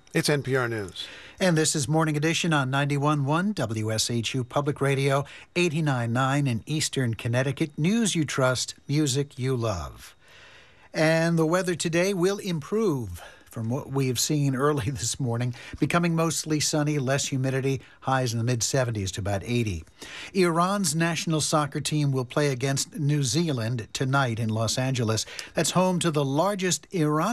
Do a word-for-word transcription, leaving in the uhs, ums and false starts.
It's N P R News. And this is Morning Edition on ninety-one point one W S H U Public Radio, eighty-nine point nine in Eastern Connecticut. News you trust, music you love. And the weather today will improve from what we have seen early this morning, becoming mostly sunny, less humidity, highs in the mid seventies to about eighty. Iran's national soccer team will play against New Zealand tonight in Los Angeles. That's home to the largest Iran